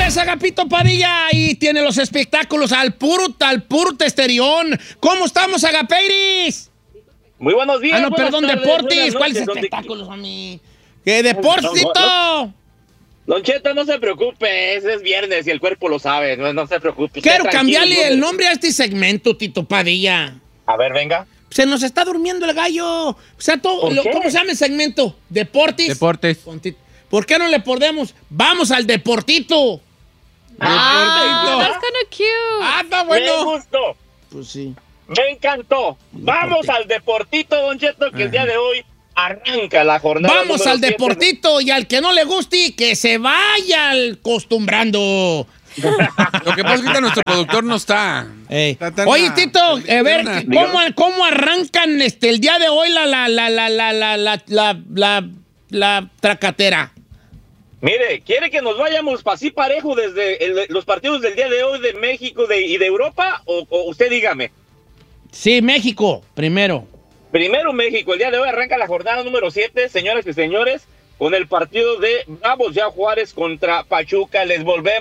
es Agapito Padilla y tiene los espectáculos al puro testerión. ¿Cómo estamos, Agapeiris? Muy buenos días. No, perdón, tardes, Deportis. ¿Cuáles noches, espectáculos, a mí? ¿Qué Deportito? Don Cheto, no se preocupe, es viernes y el cuerpo lo sabe, no se preocupe. Quiero cambiarle el nombre a este segmento, Tito Padilla. A ver, venga. Se nos está durmiendo el gallo. O sea, ¿cómo se llama el segmento? Deportes. ¿Por qué no le ponemos? Vamos al Deportito. That's kind of cute. Está bueno. Me gustó. Pues sí. Me encantó. Vamos al Deportito, Don Cheto, que el día de hoy arranca la jornada. Vamos al Deportito y al que no le guste, que se vaya acostumbrando. Lo que pasa es que nuestro productor no está. Oye, Tito, a ver, ¿cómo arrancan el día de hoy la tracatera? Mire, ¿quiere que nos vayamos así parejo desde los partidos del día de hoy de México y de Europa? O usted dígame. Sí, México, primero. Primero México, el día de hoy arranca la jornada número 7, señoras y señores, con el partido de Bravos ya Juárez contra Pachuca. Les volvemos